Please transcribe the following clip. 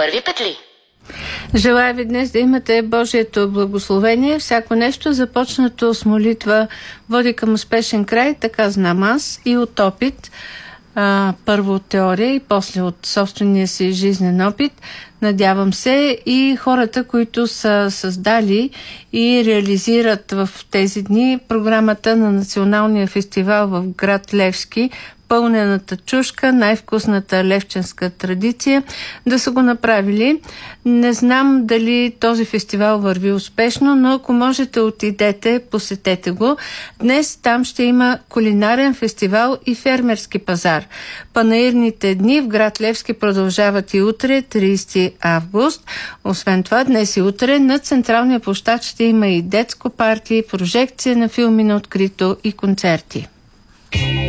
първи петли. Желая ви днес да имате Божието благословение. Всяко нещо, започнато с молитва, води към успешен край, така знам аз, и от опит. Първо от теория и после от собствения си жизнен опит. Надявам се и хората, които са създали и реализират в тези дни програмата на Националния фестивал в град Левски, пълнената чушка, най-вкусната левченска традиция, да са го направили. Не знам дали този фестивал върви успешно, но ако можете, отидете, посетете го. Днес там ще има кулинарен фестивал и фермерски пазар. Панаирните дни в град Левски продължават и утре, 30 август. Освен това, днес и утре на централния площад ще има и детско парти, прожекция на филми на открито и концерти.